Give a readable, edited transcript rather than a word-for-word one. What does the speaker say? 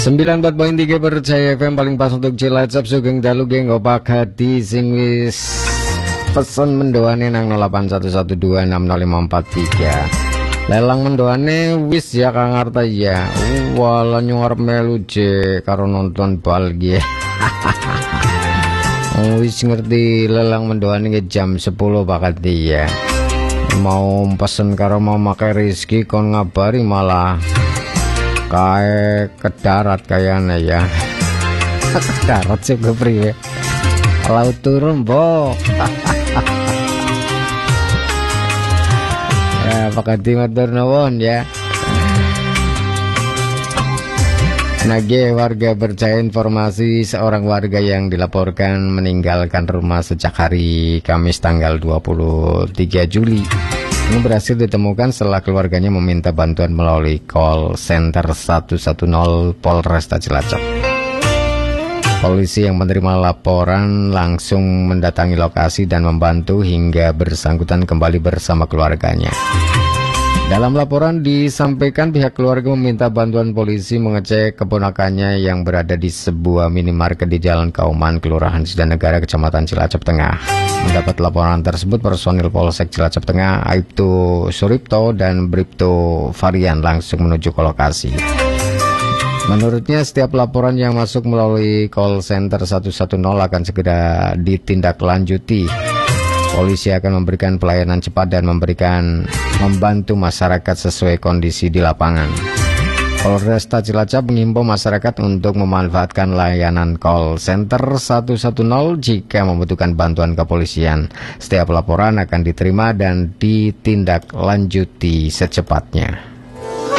94.3 Percaya FM paling pas untuk Cilacap Sugeng dalu geng opak hati sing wis pesen mendoane nang 08112605543. Lelang mendoane wis ya Kang Arta ya. Wala nyuar melu je karo nonton bal ge. Wis ngerti lelang mendoane ke jam 10 bakat dia. Mau pesen karo Mama Rizky kon ngabari malah kayak ke darat kayaknya ya. Ke darat sih gue priwe laut turun bo. Ya pakai matur nuwun ya. Nage warga percaya informasi seorang warga yang dilaporkan meninggalkan rumah sejak hari Kamis tanggal 23 Juli ini berhasil ditemukan setelah keluarganya meminta bantuan melalui call center 110 Polresta Cilacap. Polisi yang menerima laporan langsung mendatangi lokasi dan membantu hingga bersangkutan kembali bersama keluarganya. Dalam laporan disampaikan pihak keluarga meminta bantuan polisi mengecek keponakannya yang berada di sebuah minimarket di Jalan Kauman, Kelurahan Sidanegara, Kecamatan Cilacap Tengah. Mendapat laporan tersebut, personil Polsek Cilacap Tengah, Aibtu Suripto dan Bribtu Varian langsung menuju ke lokasi. Menurutnya, setiap laporan yang masuk melalui call center 110 akan segera ditindaklanjuti. Polisi akan memberikan pelayanan cepat dan membantu masyarakat sesuai kondisi di lapangan. Polresta Cilacap mengimbau masyarakat untuk memanfaatkan layanan call center 110 jika membutuhkan bantuan kepolisian. Setiap laporan akan diterima dan ditindaklanjuti secepatnya.